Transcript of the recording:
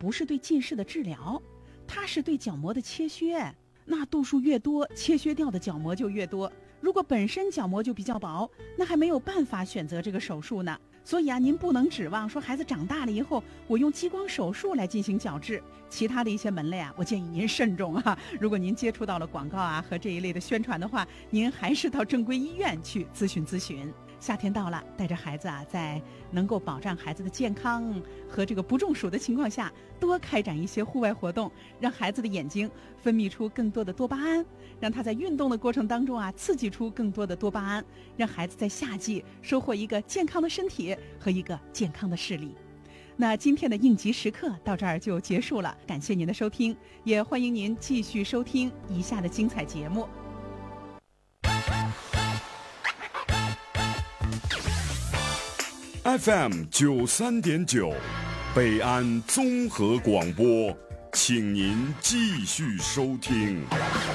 不是对近视的治疗，它是对角膜的切削。那度数越多，切削掉的角膜就越多。如果本身角膜就比较薄，那还没有办法选择这个手术呢。所以啊，您不能指望说孩子长大了以后，我用激光手术来进行矫治。其他的一些门类啊，我建议您慎重啊。如果您接触到了广告啊和这一类的宣传的话，您还是到正规医院去咨询。夏天到了，带着孩子啊，在能够保障孩子的健康和这个不中暑的情况下，多开展一些户外活动，让孩子的眼睛分泌出更多的多巴胺，让他在运动的过程当中啊，刺激出更多的多巴胺，让孩子在夏季收获一个健康的身体和一个健康的视力。那今天的应急时刻到这儿就结束了，感谢您的收听，也欢迎您继续收听以下的精彩节目。 FM 93.9，北安综合广播，请您继续收听。